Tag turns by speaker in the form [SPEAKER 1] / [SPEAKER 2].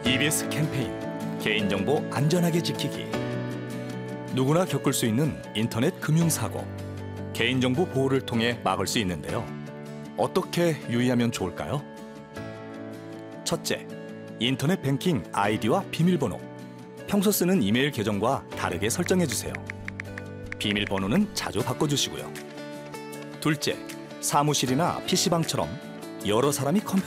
[SPEAKER 1] EBS 캠페인 개인정보 안전하게 지키기. 누구나 겪을 수 있는 인터넷 금융사고, 개인정보 보호를 통해 막을 수 있는데요. 어떻게 유의하면 좋을까요? 첫째, 인터넷 뱅킹 아이디와 비밀번호. 평소 쓰는 이메일 계정과 다르게 설정해주세요. 비밀번호는 자주 바꿔주시고요. 둘째, 사무실이나 PC방처럼 여러 사람이 컴퓨터